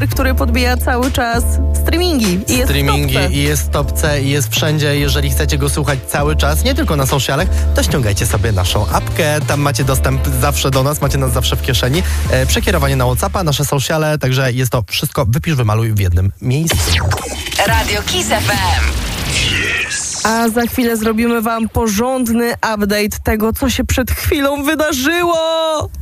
który podbija cały czas streamingi. I jest w topce, i jest wszędzie. Jeżeli chcecie go słuchać cały czas, nie tylko na socialach, to ściągajcie sobie naszą apkę. Tam macie dostęp zawsze do nas, macie nas zawsze w kieszeni. Przekierowanie na WhatsAppa, nasze sociale, także jest to wszystko wypisz, wymaluj w jednym miejscu. Radio Kiss FM. A za chwilę zrobimy wam porządny update tego, co się przed chwilą wydarzyło.